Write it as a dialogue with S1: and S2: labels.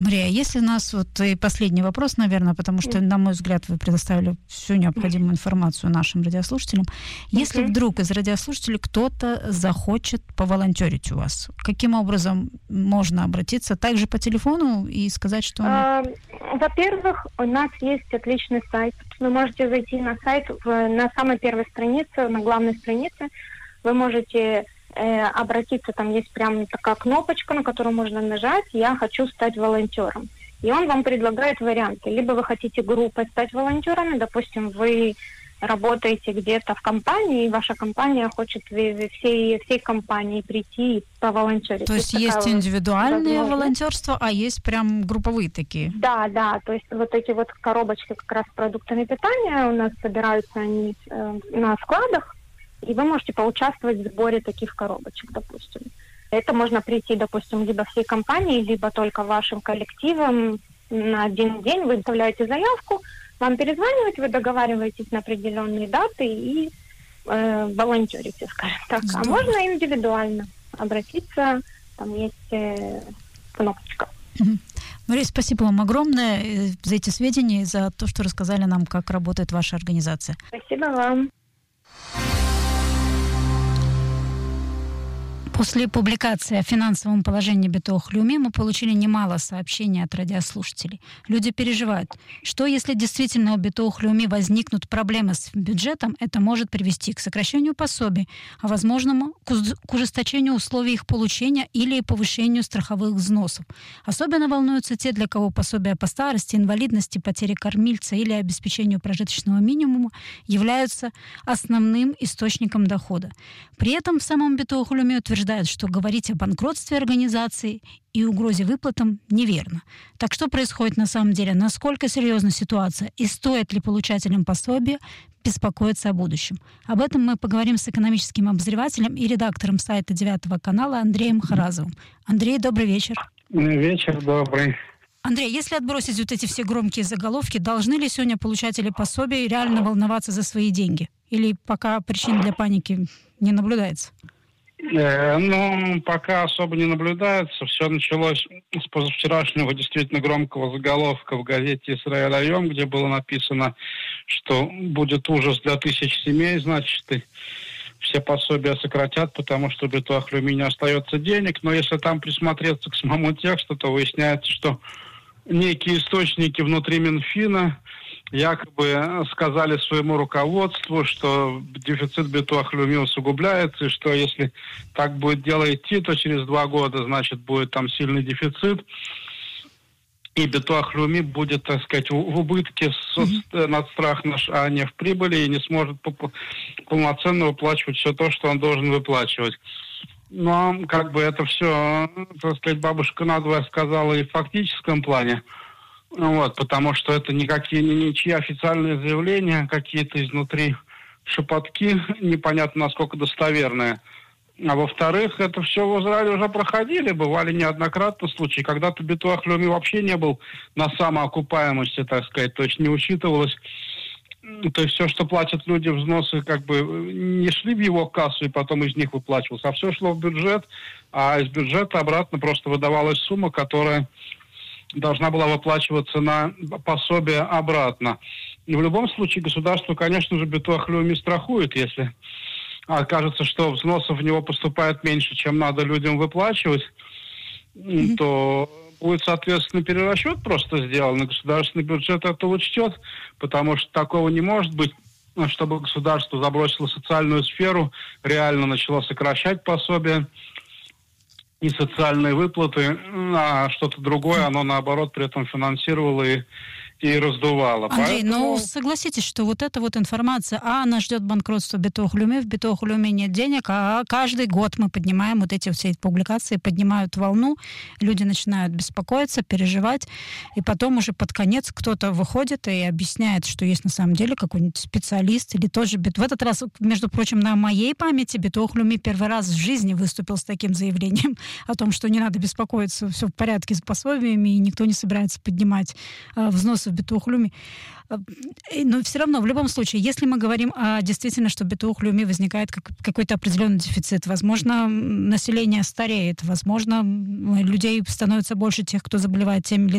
S1: Мария, если у нас вот и последний вопрос, наверное, потому что, на мой взгляд, вы предоставили всю необходимую информацию нашим радиослушателям. Если вдруг из радиослушателей кто-то захочет поволонтерить у вас, каким образом можно обратиться? Также по телефону и сказать, что...
S2: Во-первых, у нас есть отличный сайт. Вы можете зайти на сайт, на самой первой странице, на главной странице. Вы можете... обратиться, там есть прям такая кнопочка, на которую можно нажать «Я хочу стать волонтером». И он вам предлагает варианты. Либо вы хотите группой стать волонтерами, допустим, вы работаете где-то в компании, и ваша компания хочет всей компании прийти и поволонтерить.
S1: То есть индивидуальное волонтерство, а есть прям групповые такие?
S2: Да. То есть вот эти вот коробочки как раз с продуктами питания у нас собираются они на складах, и вы можете поучаствовать в сборе таких коробочек, допустим. Это можно прийти, допустим, либо всей компанией, либо только вашим коллективом на один день. Вы выставляете заявку, вам перезванивают, вы договариваетесь на определенные даты и волонтерите, скажем так. Здорово. А можно индивидуально обратиться, там есть кнопочка.
S1: Мария, спасибо вам огромное за эти сведения и за то, что рассказали нам, как работает ваша организация.
S2: Спасибо вам.
S1: После публикации о финансовом положении Битох Леуми мы получили немало сообщений от радиослушателей. Люди переживают, что если действительно у Битох Леуми возникнут проблемы с бюджетом, это может привести к сокращению пособий, а возможному к ужесточению условий их получения или повышению страховых взносов. Особенно волнуются те, для кого пособия по старости, инвалидности, потере кормильца или обеспечению прожиточного минимума являются основным источником дохода. При этом в самом Битох Леуми утверждают, что говорить о банкротстве организации и угрозе выплатам неверно. Так что происходит на самом деле? Насколько серьезна ситуация? И стоит ли получателям пособия беспокоиться о будущем? Об этом мы поговорим с экономическим обозревателем и редактором сайта 9 канала Андреем Харазовым. Андрей, добрый вечер.
S3: Вечер добрый.
S1: Андрей, если отбросить вот эти все громкие заголовки, должны ли сегодня получатели пособий реально волноваться за свои деньги? Или пока причин для паники не наблюдается?
S3: Пока особо не наблюдается. Все началось с позавчерашнего действительно громкого заголовка в газете «Исраэль Айом», где было написано, что будет ужас для тысяч семей, значит, и все пособия сократят, потому что в Битох Леуми не остается денег. Но если там присмотреться к самому тексту, то выясняется, что некие источники внутри Минфина якобы сказали своему руководству, что дефицит Битох Леуми усугубляется, и что если так будет дело идти, то через 2 года, значит, будет там сильный дефицит, и Битох Леуми будет, так сказать, в убытке над страх наш, а не в прибыли, и не сможет полноценно выплачивать все то, что он должен выплачивать. Но как бы это все, так сказать, бабушка надвое сказала и в фактическом плане. Потому что это ничьи официальные заявления, какие-то изнутри шепотки, непонятно насколько достоверные. А во-вторых, это все в Израиле уже проходили, бывали неоднократно случаи. Когда-то Битох Леуми вообще не был на самоокупаемости, так сказать, то есть не учитывалось. То есть все, что платят люди взносы, как бы не шли в его кассу и потом из них выплачивалось, а все шло в бюджет, а из бюджета обратно просто выдавалась сумма, которая должна была выплачиваться на пособие обратно. И в любом случае государство, конечно же, Битох Леуми страхует, если окажется, что взносов в него поступает меньше, чем надо людям выплачивать, то будет, соответственно, перерасчет просто сделан, и государственный бюджет это учтет, потому что такого не может быть, чтобы государство забросило социальную сферу, реально начало сокращать пособия и социальные выплаты, а что-то другое, оно наоборот при этом финансировало и раздувало.
S1: Андрей, согласитесь, что вот эта вот информация, она ждет банкротства Битох Леуми, в Битох Леуми нет денег, а каждый год мы поднимаем вот эти все публикации, поднимают волну, люди начинают беспокоиться, переживать, и потом уже под конец кто-то выходит и объясняет, что есть на самом деле какой-нибудь специалист или тоже в этот раз, между прочим, на моей памяти Битох Леуми первый раз в жизни выступил с таким заявлением о том, что не надо беспокоиться, все в порядке с пособиями, и никто не собирается поднимать взносы в Битох Леуми. Но все равно, в любом случае, если мы говорим действительно, что в Битох Леуми возникает какой-то определенный дефицит, возможно, население стареет, возможно, людей становится больше тех, кто заболевает теми или